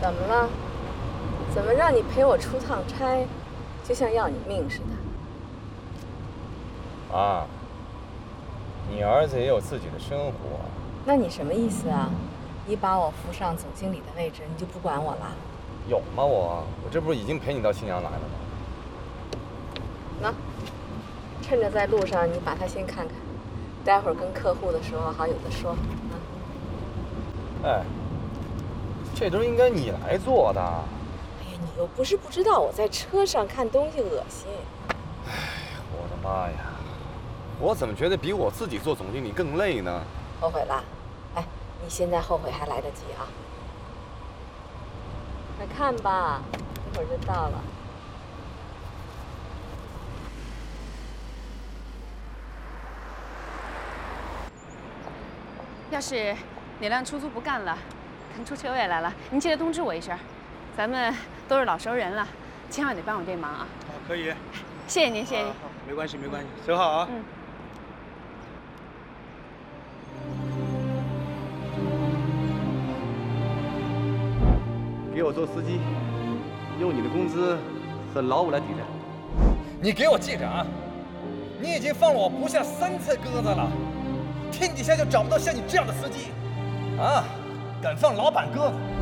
怎么了？怎么让你陪我出趟差，就像要你命似的？ 啊，你儿子也有自己的生活。 那你什么意思啊？一把我扶上总经理的位置，你就不管我了？ 有吗我这不是已经陪你到新阳来了吗？ 那，趁着在路上，你把它先看看，待会儿跟客户的时候好有的说。 哎，这都是应该你来做的。 哎呀，你又不是不知道我在车上看东西恶心。 哎，我的妈呀！我怎么觉得比我自己做总经理更累呢？ 后悔了？哎，你现在后悔还来得及啊！快看吧，一会儿就到了。 要是哪辆出租不干了，腾出车位来了，您记得通知我一声。咱们都是老熟人了，千万得帮我这忙啊！ 好，可以。 谢谢您，谢谢您。 好，没关系，没关系，走好啊。 嗯。 给我做司机，用你的工资和劳务来抵债。 你给我记着啊！你已经放了我不下3次鸽子了，天底下就找不到像你这样的司机，啊，敢放老板鸽子！